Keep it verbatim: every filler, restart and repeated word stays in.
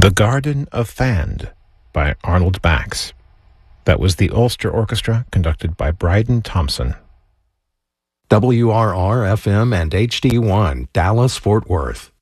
The Garden of Fand by Arnold Bax. That was the Ulster Orchestra, conducted by Bryden Thompson. W R R F M and H D one, Dallas, Fort Worth.